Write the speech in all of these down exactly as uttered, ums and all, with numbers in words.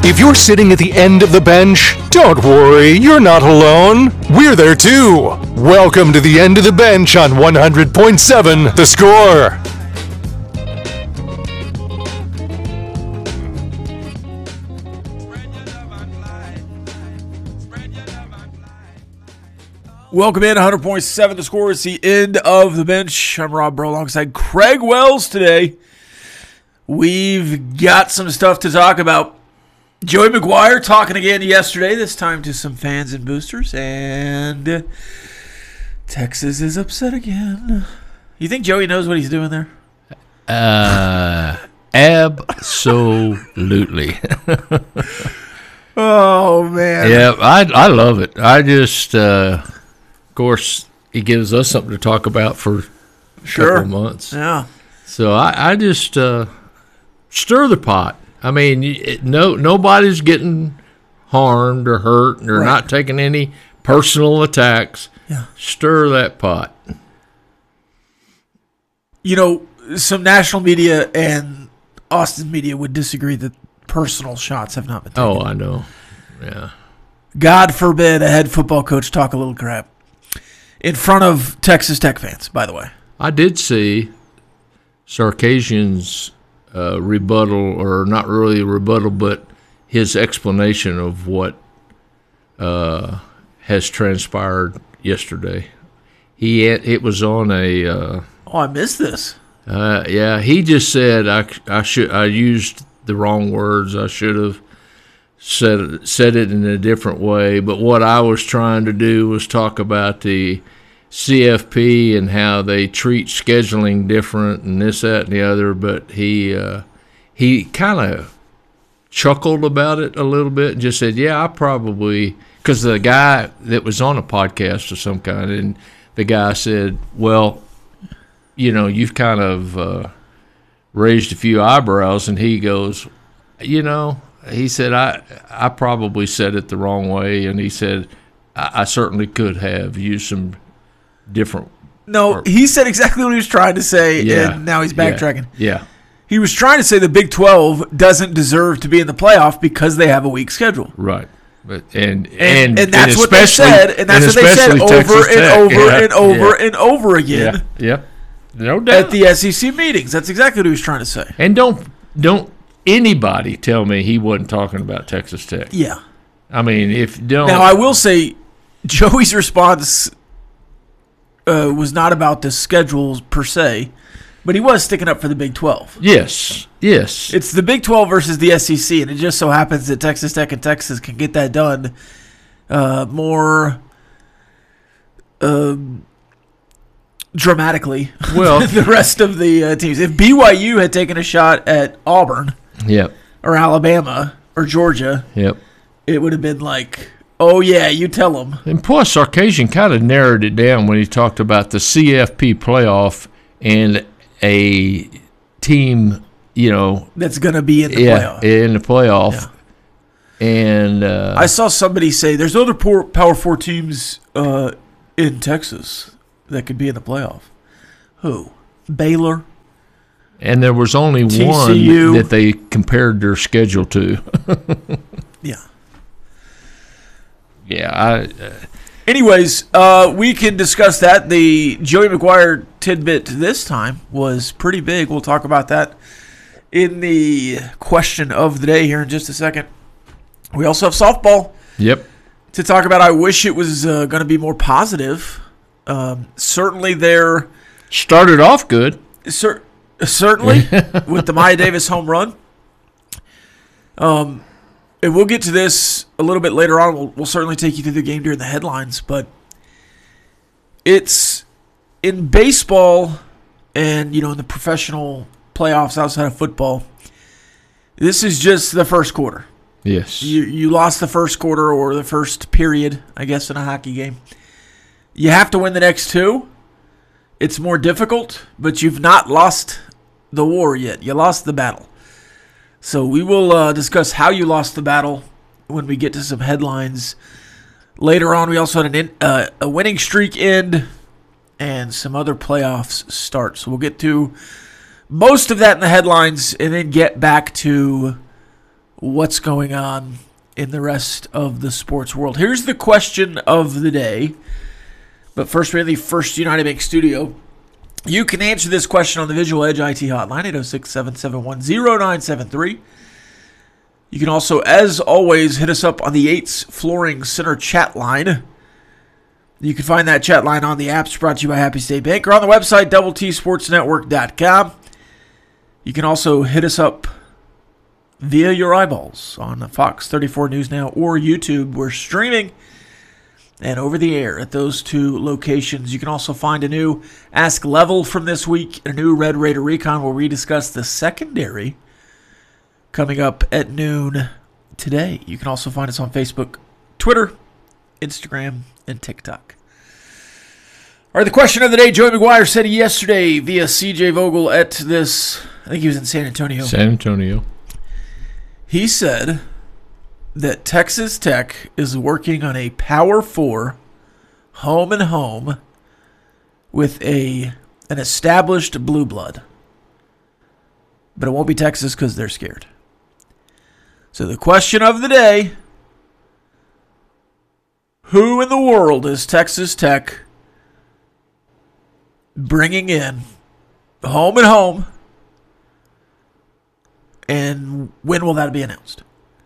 If you're sitting at the end of the bench, don't worry, you're not alone. We're there too. Welcome to the end of the bench on one hundred point seven The Score. Welcome in, one hundred point seven The Score. It's the end of the bench. I'm Rob Bro alongside Craig Wells today. We've got some stuff to talk about. Joey McGuire talking again yesterday, this time to some fans and boosters, and Texas is upset again. You think Joey knows what he's doing there? Uh, absolutely. Oh, man. Yeah, I I love it. I just, uh, of course, he gives us something to talk about for a Sure. couple months. Yeah. So I, I just uh, stir the pot. I mean, it, no nobody's getting harmed or hurt. They're Right. not taking any personal attacks. Yeah. Stir that pot. You know, some national media and Austin media would disagree that personal shots have not been taken. Oh, I know. Yeah. God forbid a head football coach talk a little crap in front of Texas Tech fans, by the way. I did see Sarkisian's uh, rebuttal, or not really a rebuttal, but his explanation of what uh, has transpired yesterday. He had, it was on a uh, Oh, I missed this. uh, yeah. He just said I, I should I used the wrong words. I should have said said it in a different way. But what I was trying to do was talk about the C F P and how they treat scheduling different and this, that, and the other. But he uh, he kind of chuckled about it a little bit and just said, yeah, I probably, because the guy that was on a podcast of some kind, and the guy said, well, you know, you've kind of uh, raised a few eyebrows, and he goes, you know, he said, I, I probably said it the wrong way, and he said, I, I certainly could have used some different. No, he said exactly what he was trying to say, Yeah. and now he's backtracking. Yeah. yeah. He was trying to say the Big twelve doesn't deserve to be in the playoff because they have a weak schedule. Right. But and And, and, and that's and what they said, and that's and what they said especially over Texas and Tech. over Yeah, and over yeah, and over again Yeah. yeah. No doubt. at the S E C meetings. That's exactly what he was trying to say. And don't don't anybody tell me he wasn't talking about Texas Tech. Yeah. I mean, if don't Now, I will say Joey's response uh, was not about the schedules per se, but he was sticking up for the Big twelve. Yes. Yes. It's the Big twelve versus the S E C, and it just so happens that Texas Tech and Texas can get that done uh, more um, dramatically Well- than the rest of the uh, teams. If B Y U had taken a shot at Auburn Yep. or Alabama or Georgia, Yep. it would have been like, oh, yeah, you tell them. And plus, Sarkisian kind of narrowed it down when he talked about the C F P playoff and a team, you know, That's going to be in the yeah, playoff. in the playoff. Yeah. And uh, I saw somebody say there's other poor Power Four teams uh, in Texas that could be in the playoff. Who? Baylor? and there was only T one C U. that they compared their schedule to. Yeah. yeah, I. Uh, Anyways, uh, we can discuss that. The Joey McGuire tidbit this time was pretty big. We'll talk about that in the question of the day here in just a second. We also have softball yep. to talk about. I wish it was uh, going to be more positive. Um, certainly there... Started off good. Cer- certainly, with the Maya Davis home run. Um, and we'll get to this a little bit later on. We'll, we'll certainly take you through the game during the headlines, but it's in baseball and, you know, in the professional playoffs outside of football, this is just the first quarter. Yes. You you lost the first quarter or the first period, I guess, in a hockey game. You have to win the next two. It's more difficult, but you've not lost the war yet. You lost the battle. So we will uh, discuss how you lost the battle when we get to some headlines. Later on, we also had an in, uh, a winning streak end and some other playoffs start. So we'll get to most of that in the headlines and then get back to what's going on in the rest of the sports world. Here's the question of the day. But first, we're in the First United Bank studio. You can answer this question on the Visual Edge I T hotline, eight oh six, seven seven one, oh nine seven three. You can also, as always, hit us up on the Yates Flooring Center chat line. You can find that chat line on the apps brought to you by Happy State Bank or on the website, double t sports network dot com. You can also hit us up via your eyeballs on Fox thirty-four News Now or YouTube. We're streaming and over the air at those two locations. You can also find a new Ask Level from this week, a new Red Raider Recon where we discuss the secondary coming up at noon today. You can also find us on Facebook, Twitter, Instagram, and TikTok. All right, the question of the day, Joey McGuire said yesterday via C J Vogel at this, I think he was in San Antonio. San Antonio. He said that Texas Tech is working on a Power Four home and home with a an established blue blood. But it won't be Texas because they're scared. So the question of the day, who in the world is Texas Tech bringing in home and home, and when will that be announced?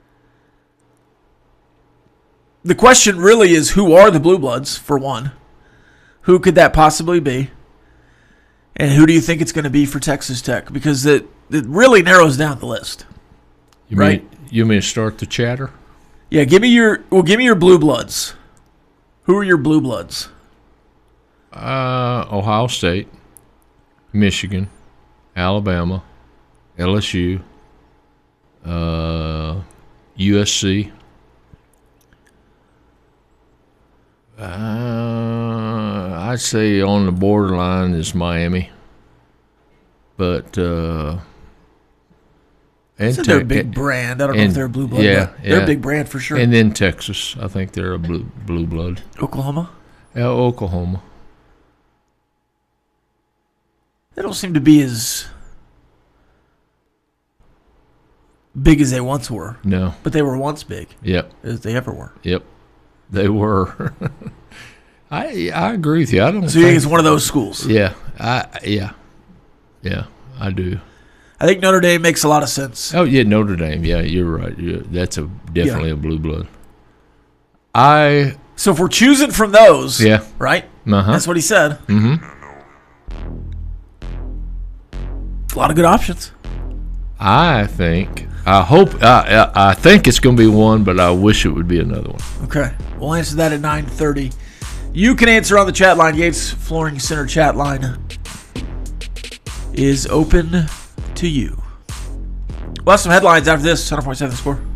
The question really is, who are the Blue Bloods, for one? Who could that possibly be? And who do you think it's going to be for Texas Tech? Because it, it really narrows down the list. You right? Mean, you mean to start the chatter? Yeah, give me your well, give me your Blue Bloods. Who are your Blue Bloods? Uh, Ohio State, Michigan, Alabama, L S U, uh, U S C. Uh, I'd say on the borderline is Miami, but uh, and So they're a Te- big brand. I don't know and- if they're a blue blood. yeah, but they're yeah. a big brand for sure. and then Texas. I think they're a blue blue blood. Oklahoma? Yeah, Oklahoma. They don't seem to be as big as they once were, No. but they were once big Yep. as they ever were. Yep. They were. I I agree with you. I don't. So you think think, it's one of those schools? Yeah. I yeah. Yeah. I do. I think Notre Dame makes a lot of sense. Oh yeah, Notre Dame. Yeah, you're right. Yeah, that's a definitely a blue blood. I So if we're choosing from those, yeah. right? Uh-huh. That's what he said. Mm-hmm. A lot of good options. I think. I hope. I I, I think it's going to be one, but I wish it would be another one. Okay. We'll answer that at nine thirty. You can answer on the chat line. Yates Flooring Center chat line is open to you. We'll have some headlines after this. one hundred point seven Score.